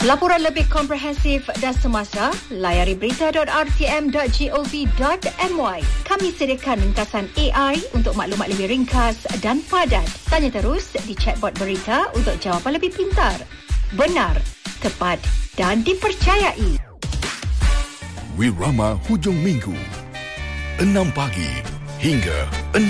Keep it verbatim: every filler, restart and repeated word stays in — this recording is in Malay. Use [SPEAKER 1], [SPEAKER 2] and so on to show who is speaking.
[SPEAKER 1] Laporan lebih komprehensif dan semasa, layari berita dot r t m dot gov dot m y. Kami sediakan ringkasan A I untuk maklumat lebih ringkas dan padat. Tanya terus di chatbot berita untuk jawapan lebih pintar, benar, tepat dan dipercayai.
[SPEAKER 2] Wirama Hujung Minggu, enam pagi hingga enam